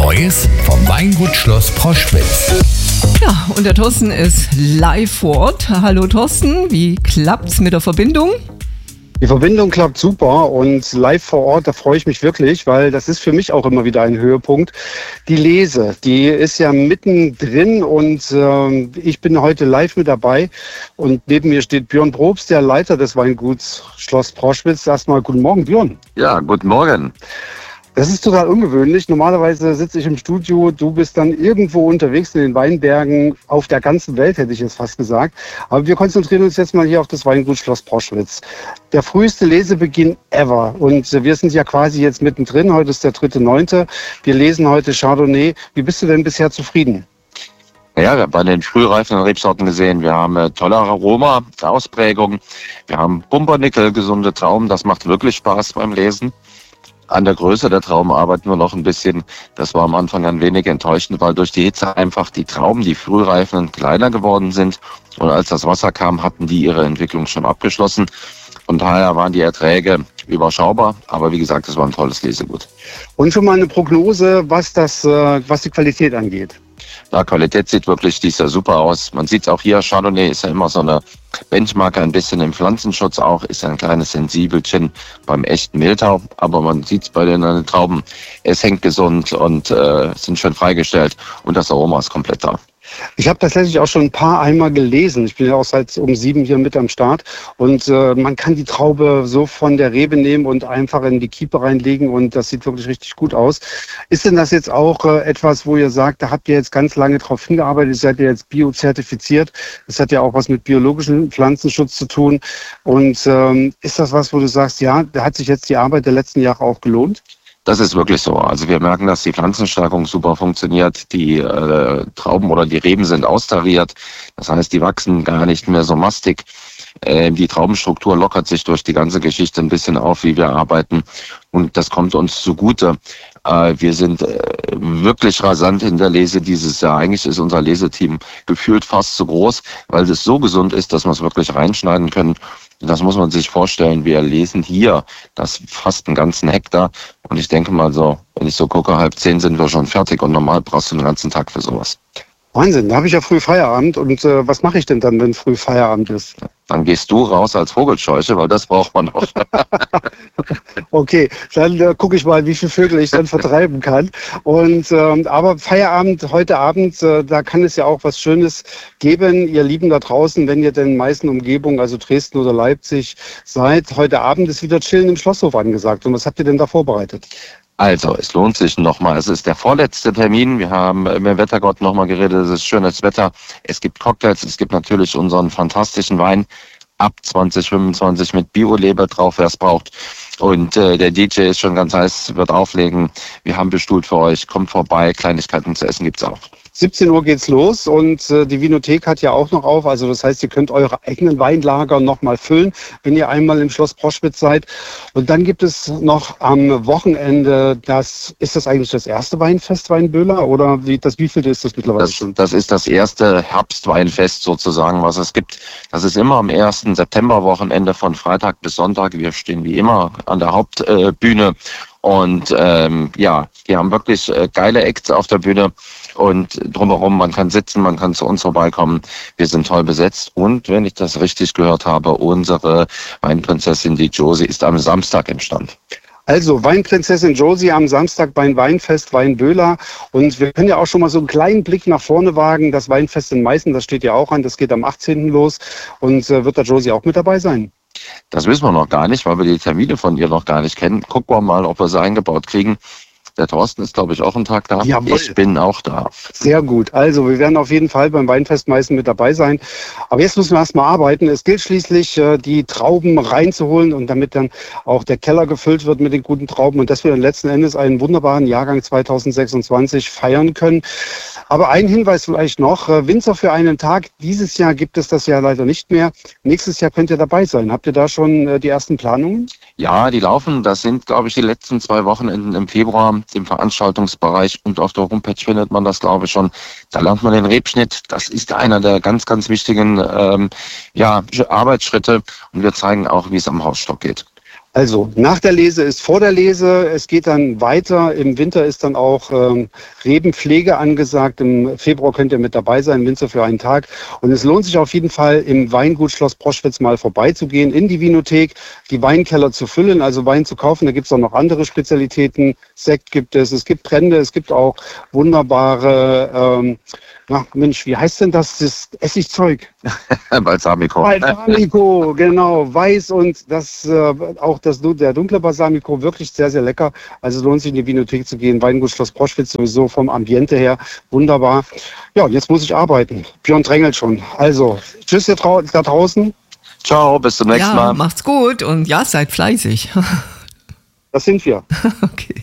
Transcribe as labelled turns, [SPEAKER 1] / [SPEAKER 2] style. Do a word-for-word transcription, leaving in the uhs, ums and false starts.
[SPEAKER 1] Neues vom Weingut Schloss Proschwitz.
[SPEAKER 2] Ja, und der Thorsten ist live vor Ort. Hallo Thorsten, wie klappt's mit der Verbindung?
[SPEAKER 3] Die Verbindung klappt super und live vor Ort, da freue ich mich wirklich, weil das ist für mich auch immer wieder ein Höhepunkt. Die Lese, die ist ja mittendrin und äh, ich bin heute live mit dabei und neben mir steht Björn Probst, der Leiter des Weinguts Schloss Proschwitz. Erstmal guten Morgen, Björn.
[SPEAKER 4] Ja, guten Morgen.
[SPEAKER 3] Das ist total ungewöhnlich. Normalerweise sitze ich im Studio, du bist dann irgendwo unterwegs in den Weinbergen auf der ganzen Welt, hätte ich jetzt fast gesagt. Aber wir konzentrieren uns jetzt mal hier auf das Weingut Schloss Proschwitz. Der früheste Lesebeginn ever. Und wir sind ja quasi jetzt mittendrin. Heute ist der dritte neunte Wir lesen heute Chardonnay. Wie bist du denn bisher zufrieden?
[SPEAKER 4] Ja, wir haben bei den frühreifenden Rebsorten gesehen, wir haben äh, tolle Aroma, Ausprägung. Wir haben Pumpernickel, gesunde Trauben. Das macht wirklich Spaß beim Lesen. An der Größe der Trauben arbeiten wir noch ein bisschen. Das war am Anfang ein wenig enttäuschend, weil durch die Hitze einfach die Trauben, die frühreifen, kleiner geworden sind. Und als das Wasser kam, hatten die ihre Entwicklung schon abgeschlossen. Von daher waren die Erträge überschaubar. Aber wie gesagt, es war ein tolles Lesegut.
[SPEAKER 3] Und schon mal eine Prognose, was das, was die Qualität angeht.
[SPEAKER 4] Na, Qualität sieht wirklich dies Jahr super aus. Man sieht es auch hier, Chardonnay ist ja immer so eine Benchmarker, ein bisschen im Pflanzenschutz auch, ist ein kleines Sensibelchen beim echten Mehltau. Aber man sieht es bei den Trauben, es hängt gesund und äh, sind schön freigestellt und das Aroma ist komplett da.
[SPEAKER 3] Ich habe tatsächlich auch schon ein paar Eimer gelesen. Ich bin ja auch seit um sieben hier mit am Start. Und äh, man kann die Traube so von der Rebe nehmen und einfach in die Kiepe reinlegen. Und das sieht wirklich richtig gut aus. Ist denn das jetzt auch äh, etwas, wo ihr sagt, da habt ihr jetzt ganz lange drauf hingearbeitet, seid ihr jetzt biozertifiziert? Das hat ja auch was mit biologischem Pflanzenschutz zu tun. Und ähm, ist das was, wo du sagst, ja, da hat sich jetzt die Arbeit der letzten Jahre auch gelohnt?
[SPEAKER 4] Das ist wirklich so. Also wir merken, dass die Pflanzenstärkung super funktioniert. Die äh, Trauben oder die Reben sind austariert. Das heißt, die wachsen gar nicht mehr so mastig. Äh, die Traubenstruktur lockert sich durch die ganze Geschichte ein bisschen auf, wie wir arbeiten. Und das kommt uns zugute. Äh, wir sind äh, wirklich rasant in der Lese dieses Jahr. Eigentlich ist unser Leseteam gefühlt fast zu groß, weil es so gesund ist, dass wir es wirklich reinschneiden können. Das muss man sich vorstellen. Wir lesen hier das fast einen ganzen Hektar. Und ich denke mal so, wenn ich so gucke, halb zehn sind wir schon fertig. Und normal brauchst du den ganzen Tag für sowas.
[SPEAKER 3] Wahnsinn, da habe ich ja früh Feierabend. Und äh, was mache ich denn dann, wenn früh Feierabend ist?
[SPEAKER 4] Dann gehst du raus als Vogelscheuche, weil das braucht man auch.
[SPEAKER 3] Okay, dann äh, gucke ich mal, wie viele Vögel ich dann vertreiben kann. Und ähm, aber Feierabend, heute Abend, äh, da kann es ja auch was Schönes geben, ihr Lieben da draußen, wenn ihr denn in meisten Umgebungen, also Dresden oder Leipzig seid. Heute Abend ist wieder Chillen im Schlosshof angesagt. Und was habt ihr denn da vorbereitet?
[SPEAKER 4] Also, es lohnt sich nochmal. Es ist der vorletzte Termin. Wir haben mit dem Wettergott nochmal geredet. Es ist schönes Wetter. Es gibt Cocktails. Es gibt natürlich unseren fantastischen Wein ab zwanzig fünfundzwanzig mit Bio-Label drauf, wer es braucht. Und äh, der D J ist schon ganz heiß, wird auflegen. Wir haben bestuhlt für euch. Kommt vorbei. Kleinigkeiten zu essen gibt's auch.
[SPEAKER 3] siebzehn Uhr geht's los und äh, die Vinothek hat ja auch noch auf. Also das heißt, ihr könnt eure eigenen Weinlager noch mal füllen, wenn ihr einmal im Schloss Proschwitz seid. Und dann gibt es noch am Wochenende, das ist das eigentlich das erste Weinfest Weinböhler oder wie das wievielte ist das mittlerweile
[SPEAKER 4] das,
[SPEAKER 3] schon?
[SPEAKER 4] Das ist das erste Herbstweinfest sozusagen, was es gibt. Das ist immer am ersten Septemberwochenende von Freitag bis Sonntag. Wir stehen wie immer an der Hauptbühne. Äh, Und ähm, ja, die haben wirklich äh, geile Acts auf der Bühne und drumherum, man kann sitzen, man kann zu uns vorbeikommen. Wir sind toll besetzt und wenn ich das richtig gehört habe, unsere Weinprinzessin, die Josie, ist am Samstag im Stand.
[SPEAKER 3] Also Weinprinzessin Josie am Samstag beim Weinfest Weinböhler. Und wir können ja auch schon mal so einen kleinen Blick nach vorne wagen. Das Weinfest in Meißen, das steht ja auch an, das geht am achtzehnten los. Und äh, wird da Josie auch mit dabei sein?
[SPEAKER 4] Das wissen wir noch gar nicht, weil wir die Termine von ihr noch gar nicht kennen. Gucken wir mal, ob wir sie eingebaut kriegen. Der Thorsten ist, glaube ich, auch einen Tag da.
[SPEAKER 3] Jawohl.
[SPEAKER 4] Ich bin auch da.
[SPEAKER 3] Sehr gut. Also wir werden auf jeden Fall beim Weinfest Meißen mit dabei sein. Aber jetzt müssen wir erstmal arbeiten. Es gilt schließlich, äh, die Trauben reinzuholen und damit dann auch der Keller gefüllt wird mit den guten Trauben und dass wir dann letzten Endes einen wunderbaren Jahrgang zweitausendsechsundzwanzig feiern können. Aber ein Hinweis vielleicht noch, äh, Winzer für einen Tag. Dieses Jahr gibt es das ja leider nicht mehr. Nächstes Jahr könnt ihr dabei sein. Habt ihr da schon äh, die ersten Planungen?
[SPEAKER 4] Ja, die laufen. Das sind, glaube ich, die letzten zwei Wochenenden im Februar im Veranstaltungsbereich und auf der Homepage findet man das, glaube ich, schon. Da lernt man den Rebschnitt. Das ist einer der ganz, ganz wichtigen ähm, ja, Arbeitsschritte und wir zeigen auch, wie es am Hausstock geht.
[SPEAKER 3] Also, nach der Lese ist vor der Lese. Es geht dann weiter. Im Winter ist dann auch ähm, Rebenpflege angesagt. Im Februar könnt ihr mit dabei sein, Winzer für einen Tag. Und es lohnt sich auf jeden Fall, im Weingut Schloss Proschwitz mal vorbeizugehen, in die Vinothek, die Weinkeller zu füllen, also Wein zu kaufen. Da gibt es auch noch andere Spezialitäten. Sekt gibt es, es gibt Brände, es gibt auch wunderbare, ähm, na Mensch, wie heißt denn das, das Essigzeug?
[SPEAKER 4] Balsamico.
[SPEAKER 3] Balsamico, genau, weiß und das äh, auch das, der dunkle Balsamico, wirklich sehr, sehr lecker. Also lohnt sich in die Vinothek zu gehen. Weingut Schloss Proschwitz sowieso vom Ambiente her wunderbar. Ja, jetzt muss ich arbeiten. Björn drängelt schon. Also, tschüss da draußen.
[SPEAKER 4] Ciao, bis zum nächsten
[SPEAKER 2] Ja,
[SPEAKER 4] Mal.
[SPEAKER 2] macht's gut und ja, seid fleißig.
[SPEAKER 3] Das sind wir.
[SPEAKER 2] Okay.